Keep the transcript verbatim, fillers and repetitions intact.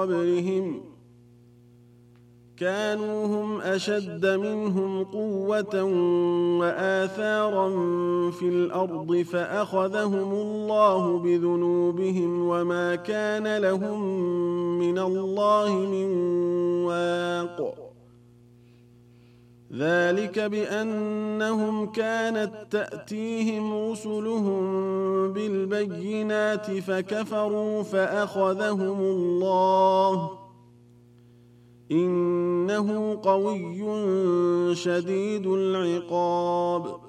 قبلهم كانوا هم أشد منهم قوة وآثارا في الأرض فأخذهم الله بذنوبهم وما كان لهم من الله من واق. ذلك بأنهم كانت تأتيهم رسلهم بالبينات فكفروا فأخذهم الله إنه قوي شديد العقاب.